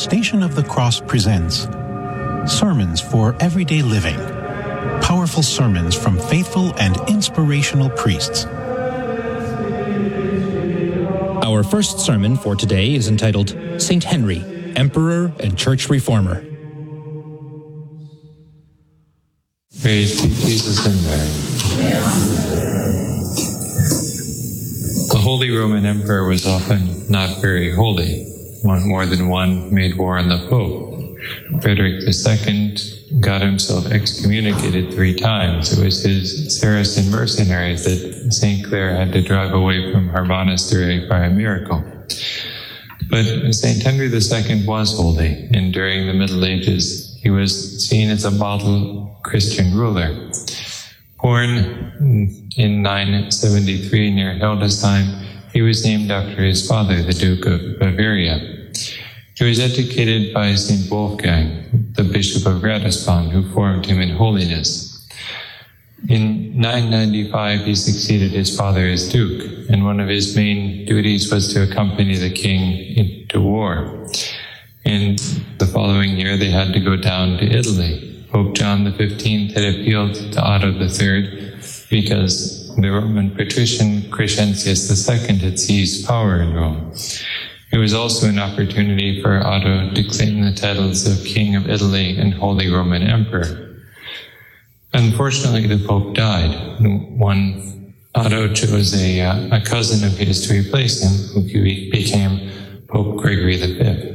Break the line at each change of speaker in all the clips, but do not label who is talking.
Station of the Cross presents Sermons for Everyday Living. Powerful sermons from faithful and inspirational priests.
Our first sermon for today is entitled Saint Henry, Emperor and Church Reformer.
Praise be Jesus and Mary. The Holy Roman Emperor was often not very holy. More than one made war on the Pope. Frederick II got himself excommunicated 3 times. It was his Saracen mercenaries that St. Clare had to drive away from her monastery by a miracle. But St. Henry II was holy, and during the Middle Ages he was seen as a model Christian ruler. Born in 973 near Hildesheim, he was named after his father, the Duke of Bavaria. He was educated by St. Wolfgang, the Bishop of Ratisbon, who formed him in holiness. In 995, he succeeded his father as Duke, and one of his main duties was to accompany the king into war. And the following year, they had to go down to Italy. Pope John XV had appealed to Otto III because the Roman patrician Crescentius II had seized power in Rome. It was also an opportunity for Otto to claim the titles of King of Italy and Holy Roman Emperor. Unfortunately, the Pope died. Otto chose a cousin of his to replace him, who became Pope Gregory V.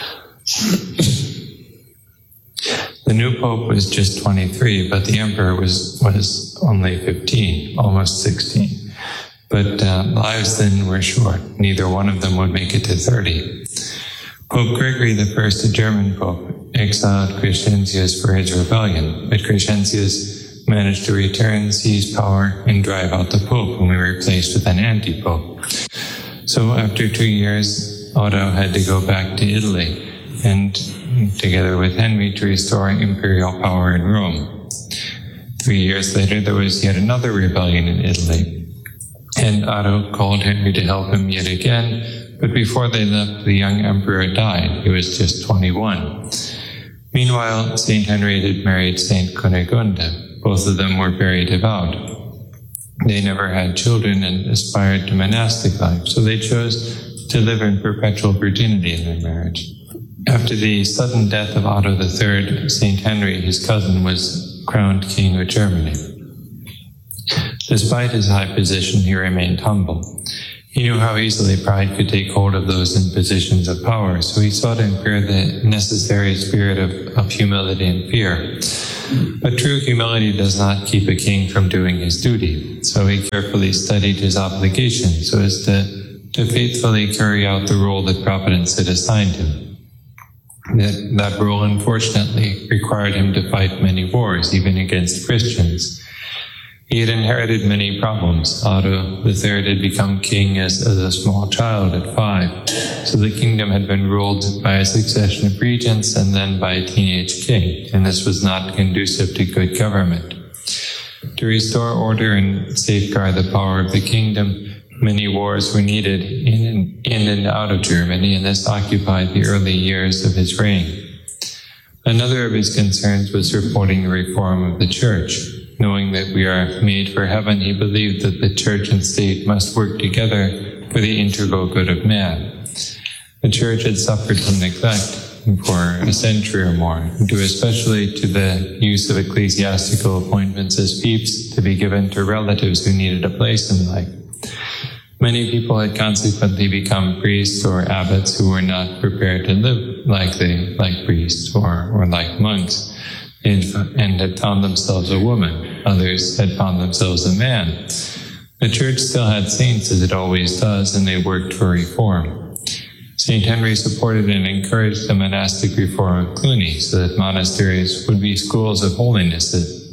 The new Pope was just 23, but the Emperor was only 15, almost 16. But lives then were short. Neither one of them would make it to 30. Pope Gregory I, a German pope, exiled Crescentius for his rebellion, but Crescentius managed to return, seize power, and drive out the pope, whom he replaced with an anti-pope. So after 2 years, Otto had to go back to Italy, and together with Henry, to restore imperial power in Rome. 3 years later, there was yet another rebellion in Italy. And Otto called Henry to help him yet again, but before they left, the young emperor died. He was just 21. Meanwhile, St. Henry had married St. Cunegonde. Both of them were very devout. They never had children and aspired to monastic life, so they chose to live in perpetual virginity in their marriage. After the sudden death of Otto III, St. Henry, his cousin, was crowned King of Germany. Despite his high position, he remained humble. He knew how easily pride could take hold of those in positions of power, so he sought to impair the necessary spirit of humility and fear. But true humility does not keep a king from doing his duty, so he carefully studied his obligations so as to faithfully carry out the role that Providence had assigned him. That role, unfortunately, required him to fight many wars, even against Christians. He had inherited many problems. Otto III had become king as a small child at 5, so the kingdom had been ruled by a succession of regents and then by a teenage king, and this was not conducive to good government. To restore order and safeguard the power of the kingdom, many wars were needed in and out of Germany, and this occupied the early years of his reign. Another of his concerns was supporting the reform of the church. Knowing that we are made for heaven, he believed that the church and state must work together for the integral good of man. The church had suffered from neglect for a century or more, due especially to the use of ecclesiastical appointments as fiefs to be given to relatives who needed a place in life. Many people had consequently become priests or abbots who were not prepared to live like priests or like monks, and had found themselves a woman. Others had found themselves a man. The church still had saints, as it always does, and they worked for reform. St. Henry supported and encouraged the monastic reform of Cluny so that monasteries would be schools of holiness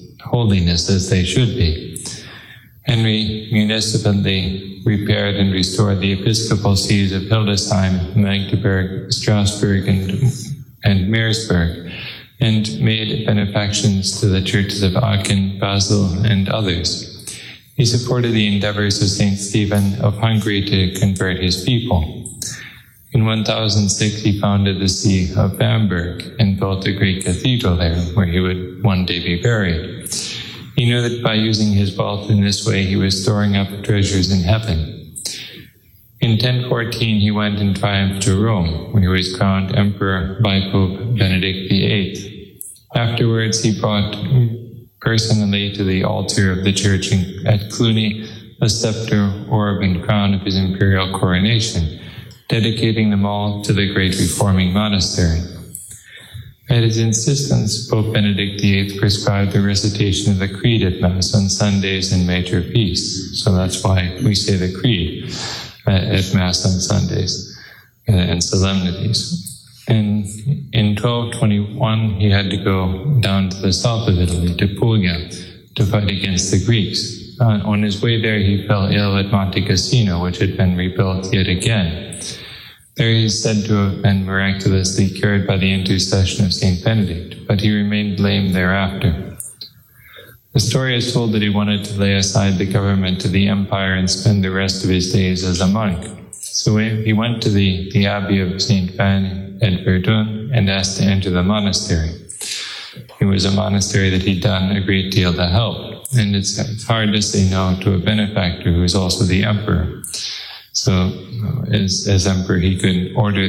as they should be. Henry municipally repaired and restored the episcopal sees of Hildesheim, Magdeburg, Strasbourg, and Meersburg, and made benefactions to the churches of Aachen, Basel, and others. He supported the endeavors of St. Stephen of Hungary to convert his people. In 1006, he founded the See of Bamberg and built a great cathedral there, where he would one day be buried. He knew that by using his wealth in this way, he was storing up treasures in heaven. In 1014, he went in triumph to Rome, where he was crowned emperor by Pope Benedict VIII. Afterwards, he brought personally to the altar of the church at Cluny a scepter, orb, and crown of his imperial coronation, dedicating them all to the great reforming monastery. At his insistence, Pope Benedict VIII prescribed the recitation of the Creed at Mass on Sundays and major feasts. So that's why we say the Creed at Mass on Sundays and solemnities. And in 1221, he had to go down to the south of Italy, to Puglia, to fight against the Greeks. On his way there, he fell ill at Monte Cassino, which had been rebuilt yet again. There he is said to have been miraculously cured by the intercession of Saint Benedict, but he remained lame thereafter. The story is told that he wanted to lay aside the government of the empire and spend the rest of his days as a monk. So he went to the Abbey of Saint Van at Verdun and asked to enter the monastery. It was a monastery that he'd done a great deal to help, and it's hard to say no to a benefactor who is also the emperor. So, as emperor, he could order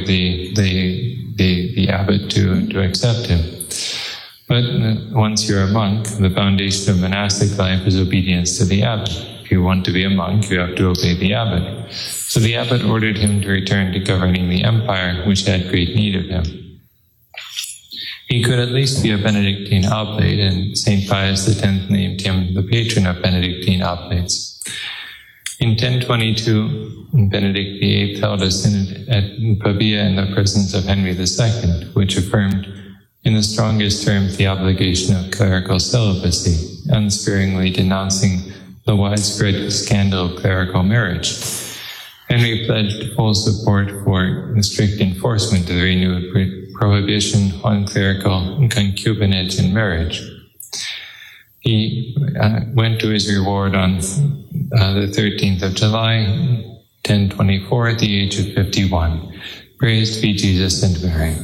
the abbot to accept him. But once you're a monk, the foundation of monastic life is obedience to the abbot. If you want to be a monk, you have to obey the abbot. So the abbot ordered him to return to governing the empire, which had great need of him. He could at least be a Benedictine oblate, and St. Pius X named him the patron of Benedictine oblates. In 1022, Benedict VIII held a synod at Pavia in the presence of Henry II, which affirmed in the strongest terms the obligation of clerical celibacy, unsparingly denouncing the widespread scandal of clerical marriage. Henry pledged full support for the strict enforcement of the renewed prohibition on clerical concubinage in marriage. He went to his reward on the 13th of July, 1024, at the age of 51. Praised be Jesus and Mary.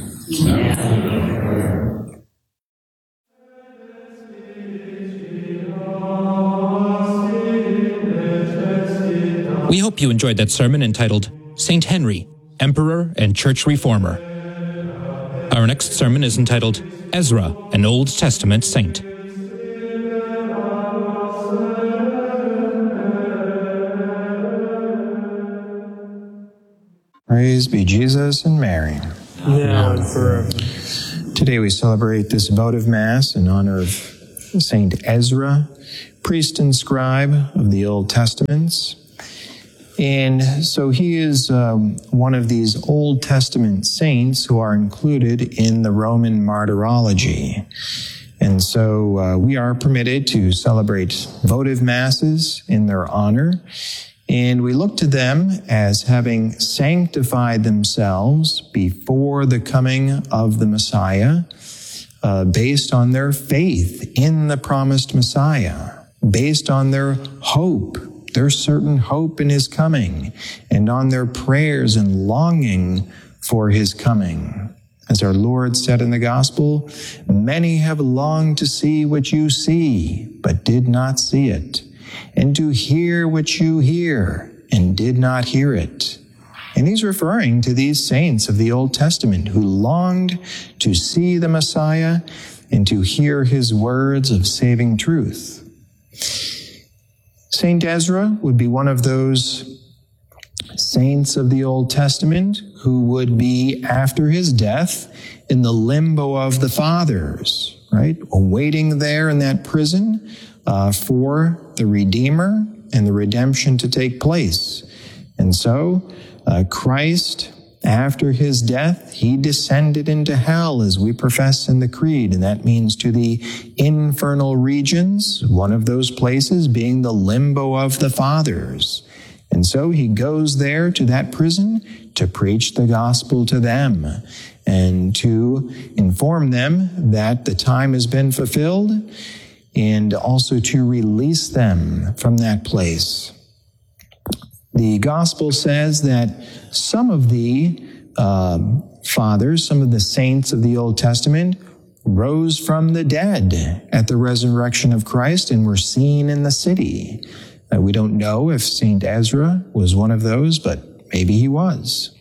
We hope you enjoyed that sermon entitled Saint Henry, Emperor and Church Reformer. Our next sermon is entitled Ezra, an Old Testament Saint.
Praise be Jesus and Mary.
Now and forever.
Today we celebrate this votive Mass in honor of Saint Ezra, priest and scribe of the Old Testaments. And so he is one of these Old Testament saints who are included in the Roman martyrology. And so we are permitted to celebrate votive Masses in their honor. And we look to them as having sanctified themselves before the coming of the Messiah, based on their faith in the promised Messiah, based on their hope, their certain hope in his coming, and on their prayers and longing for his coming. As our Lord said in the Gospel, many have longed to see what you see, but did not see it, and to hear what you hear, and did not hear it. And he's referring to these saints of the Old Testament who longed to see the Messiah and to hear his words of saving truth. Saint Ezra would be one of those saints of the Old Testament who would be, after his death, in the limbo of the fathers, right? Awaiting there in that prison for the Redeemer and the redemption to take place. And so Christ, after his death, he descended into hell, as we profess in the Creed, and that means to the infernal regions, one of those places being the limbo of the fathers. And so he goes there to that prison to preach the gospel to them and to inform them that the time has been fulfilled, and also to release them from that place. The gospel says that some of the fathers, some of the saints of the Old Testament, rose from the dead at the resurrection of Christ and were seen in the city. We don't know if St. Ezra was one of those, but maybe he was.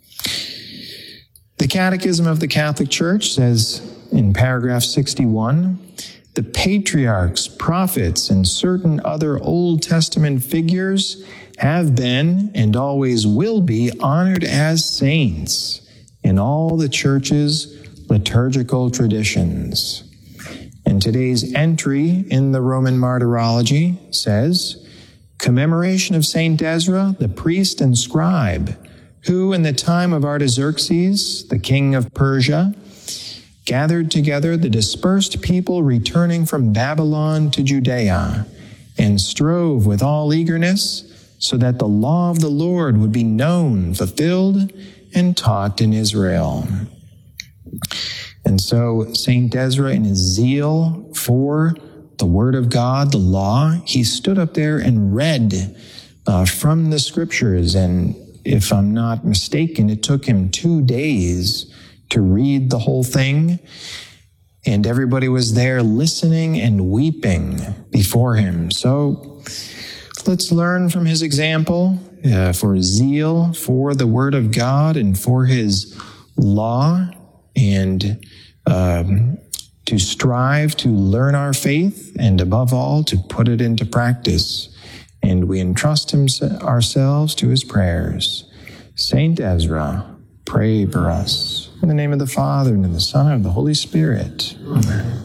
The Catechism of the Catholic Church says in paragraph 61, the patriarchs, prophets, and certain other Old Testament figures have been and always will be honored as saints in all the Church's liturgical traditions. And today's entry in the Roman Martyrology says, commemoration of Saint Ezra, the priest and scribe, who in the time of Artaxerxes, the king of Persia, gathered together the dispersed people returning from Babylon to Judea, and strove with all eagerness so that the law of the Lord would be known, fulfilled, and taught in Israel. And so St. Ezra, in his zeal for the Word of God, the law, he stood up there and read from the Scriptures. And if I'm not mistaken, it took him 2 days to read the whole thing. And everybody was there listening and weeping before him. So let's learn from his example for zeal for the Word of God and for his law, and to strive to learn our faith, and above all, to put it into practice. And we entrust ourselves to his prayers. Saint Ezra, pray for us. In the name of the Father, and of the Son, and of the Holy Spirit. Amen.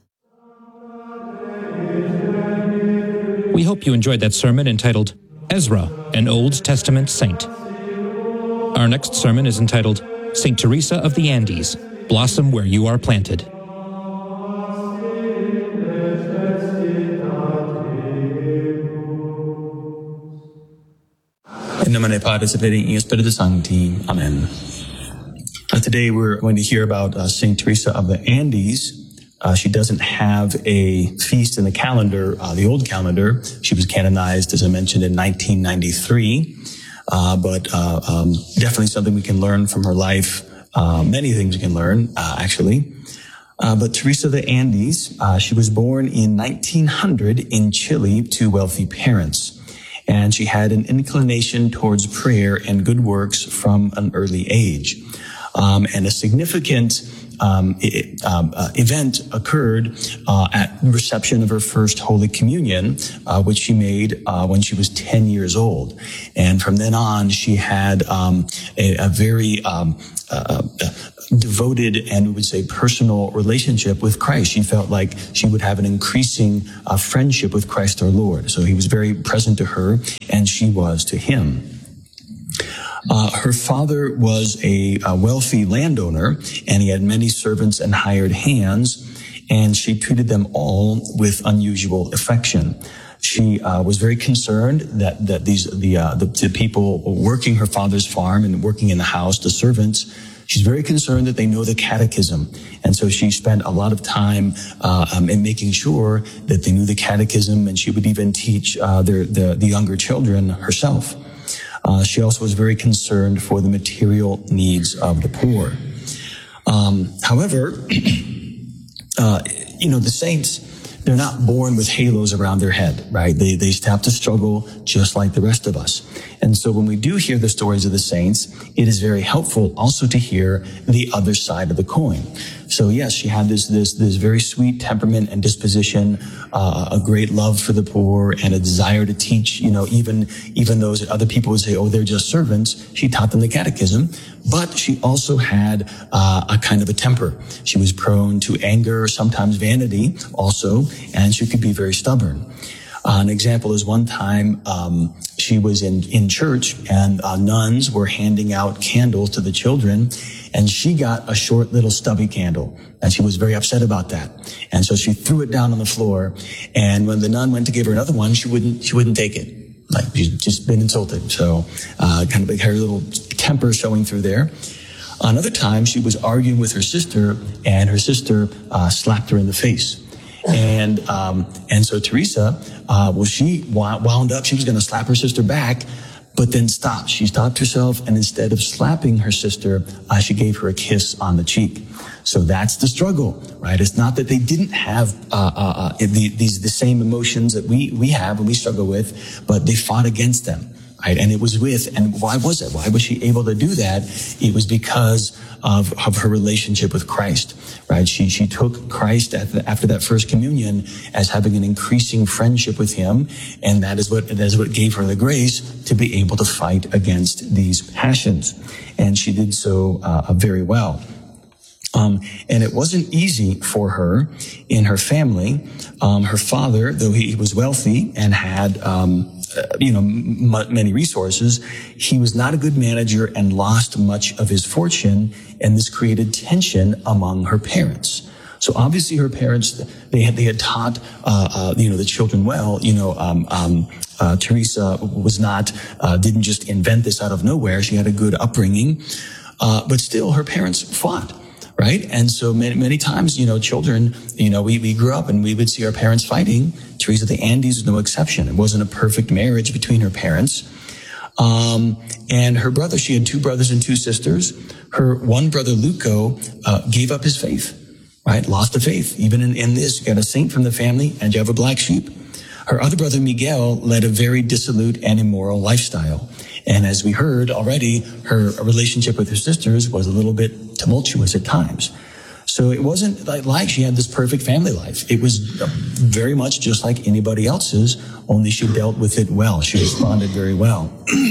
We hope you enjoyed that sermon entitled, Ezra, an Old Testament Saint. Our next sermon is entitled, St. Teresa of the Andes, Blossom Where You Are Planted.
In nomine Patris et Filii et Spiritus Sancti. Amen. Today we're going to hear about St. Teresa of the Andes. She doesn't have a feast in the calendar, the old calendar. She was canonized, as I mentioned, in 1993. But definitely something we can learn from her life. Many things we can learn, actually. But Teresa of the Andes, she was born in 1900 in Chile to wealthy parents. And she had an inclination towards prayer and good works from an early age. And a significant event occurred at the reception of her first Holy Communion, which she made when she was 10 years old. And from then on, she had a very devoted and we would say personal relationship with Christ. She felt like she would have an increasing friendship with Christ our Lord. So he was very present to her, and she was to him. Her father was a wealthy landowner, and he had many servants and hired hands, and she treated them all with unusual affection. She was very concerned that the people working her father's farm and working in the house, the servants, she's very concerned that they know the catechism. And so she spent a lot of time in making sure that they knew the catechism, and she would even teach the younger children herself. She also was very concerned for the material needs of the poor. However, the saints, they're not born with halos around their head, right? They have to struggle just like the rest of us. And so when we do hear the stories of the saints, it is very helpful also to hear the other side of the coin. So yes, she had this very sweet temperament and disposition, a great love for the poor, and a desire to teach, even those that other people would say, oh, they're just servants. She taught them the catechism, but she also had a kind of a temper. She was prone to anger, sometimes vanity also, and she could be very stubborn. An example is one time she was in church, and nuns were handing out candles to the children, and she got a short little stubby candle, and she was very upset about that. And so she threw it down on the floor, and when the nun went to give her another one, she wouldn't take it. Like, she'd just been insulted. So kind of like her little temper showing through there. Another time she was arguing with her sister, and her sister slapped her in the face. And so Teresa, she wound up, she was going to slap her sister back, but then stopped. She stopped herself, and instead of slapping her sister, she gave her a kiss on the cheek. So that's the struggle, right? It's not that they didn't have the same emotions that we have and we struggle with, but they fought against them, right? And it was and why was it? Why was she able to do that? It was because of her relationship with Christ, right? She took Christ after that first communion as having an increasing friendship with him, and that is what gave her the grace to be able to fight against these passions. And she did so very well. And it wasn't easy for her in her family. Her father, though he was wealthy and had, many resources, he was not a good manager and lost much of his fortune. And this created tension among her parents. So obviously her parents, they had taught, the children well. Teresa didn't just invent this out of nowhere. She had a good upbringing. But still her parents fought. Right? And so many times, children, we grew up and we would see our parents fighting. Teresa of the Andes was no exception. It wasn't a perfect marriage between her parents. And her brother, she had 2 brothers and 2 sisters. Her one brother, Luco, gave up his faith, right? Lost the faith. Even in this, you got a saint from the family and you have a black sheep. Her other brother, Miguel, led a very dissolute and immoral lifestyle. And as we heard already, her relationship with her sisters was a little bit tumultuous at times. So it wasn't like she had this perfect family life. It was very much just like anybody else's, only she dealt with it well. She responded very well.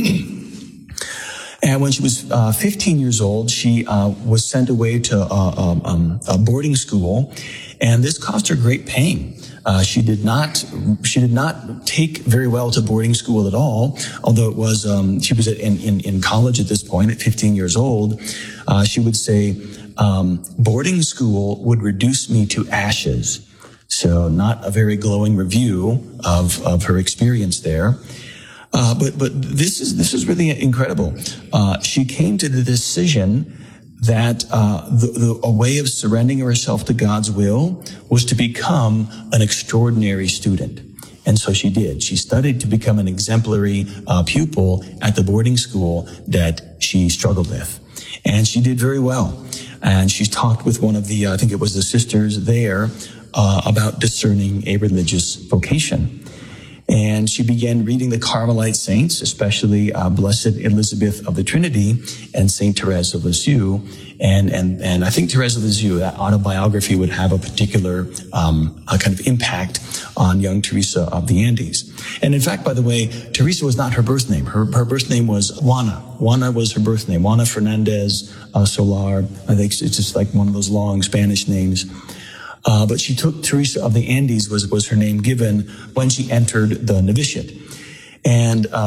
And when she was 15 years old, she was sent away to a boarding school, and this caused her great pain. She did not take very well to boarding school at all, although it was, she was in college at this point at 15 years old. She would say, boarding school would reduce me to ashes. So not a very glowing review of her experience there. But this is really incredible. She came to the decision that a way of surrendering herself to God's will was to become an extraordinary student. And so she did. She studied to become an exemplary pupil at the boarding school that she struggled with. And she did very well. And she talked with one of the, I think it was the sisters there, about discerning a religious vocation. And she began reading the Carmelite saints, especially Blessed Elizabeth of the Trinity and Saint Therese of Lisieux. And I think Therese of Lisieux, that autobiography would have a particular kind of impact on young Teresa of the Andes. And in fact, by the way, Teresa was not her birth name. Her birth name was Juana. Juana was her birth name. Juana Fernandez Solar. I think it's just like one of those long Spanish names. But she took Teresa of the Andes was her name given when she entered the novitiate. And